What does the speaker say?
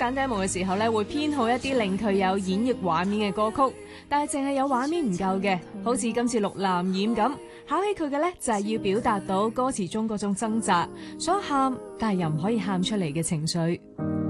揀 demo 嘅時候咧，會偏好一啲令佢有演繹畫面嘅歌曲，但係淨係有畫面唔夠嘅，好似今次綠藍染咁，考起佢嘅咧就係要表達到歌詞中嗰種掙扎，想喊但係又唔可以喊出嚟嘅情緒。